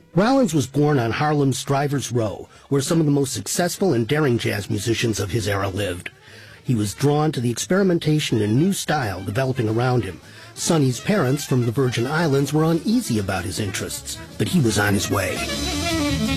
Rollins was born on Harlem's Strivers Row, where some of the most successful and daring jazz musicians of his era lived. He was drawn to the experimentation and new style developing around him. Sonny's parents from the Virgin Islands were uneasy about his interests, but he was on his way.